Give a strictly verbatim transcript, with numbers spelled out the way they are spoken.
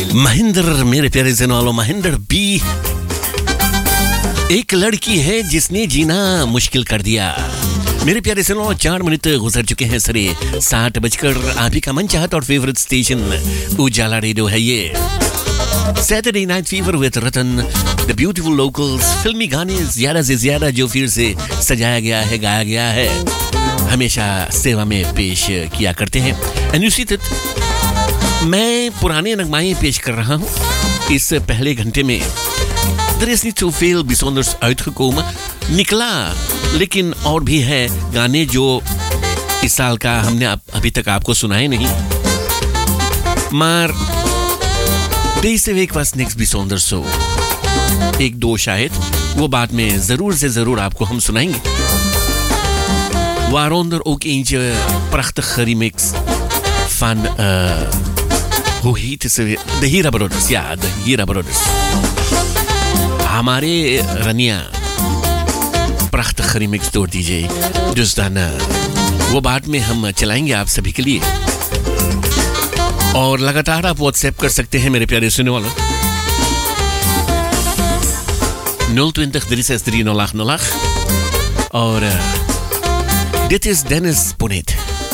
महेंद्र, मेरे प्यारे सुनने वालों, महेंद्र बी। एक लड़की है जिसने जीना मुश्किल कर दिया। मेरे प्यारे सुनने वालों, चार मिनट गुजर चुके हैं सरे साठ बजकर। आप ही का मन चाहता और फेवरेट स्टेशन उजाला रेडियो है ये। Saturday night fever with Ratan, the beautiful locals, फिल्मी गाने ज्यादा से ज्यादा जो फिर से सजाया गया है, गाया गया है, हमेशा सेवा में पेश किया करते हैं। एंड यू सी दैट मैं पुराने नगमाएं पेश कर रहा हूँ इस पहले घंटे में। Er is niet zoveel bijzonders uitgekomen. निकला, लेकिन और भी है गाने जो इस साल का हमने अभी तक आपको सुनाए नहीं। Maar deze week was niks bijzonders zo. एक दो शायद, वो बाद में जरूर से जरूर आपको हम सुनाएंगे। Waaronder ook eentje prachtige remix van uh, hoe heet ze weer? De Hira Brothers. Ja, de Hira Brothers. हमारे Raniya prachtig remix door D J. Dus dan uh, वो बाद में हम चलाएंगे आप सभी के लिए। और लगातार आप व्हाट्सएप कर सकते हैं मेरे प्यारे सुनने वालों। nul twintig drie zes drie nul acht nul acht। और uh, dit is Dennis Ponet।